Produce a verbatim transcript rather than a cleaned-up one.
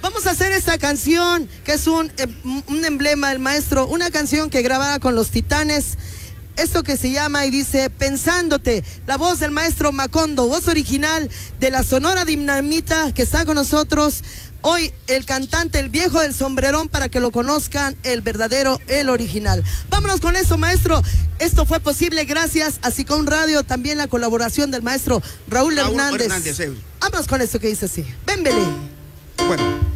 Vamos a hacer esta canción, que es un, un emblema del maestro, una canción que grababa con los Titanes. Esto que se llama y dice Pensándote, la voz del maestro Macondo, voz original de la Sonora Dinamita, que está con nosotros hoy, el cantante, el viejo del sombrerón, para que lo conozcan, el verdadero, el original. Vámonos con eso, maestro. Esto fue posible gracias a Sicón Radio, también la colaboración del maestro Raúl, Raúl Hernández. Hernández eh. Vámonos con esto que dice así. Ven, Belén. Bueno.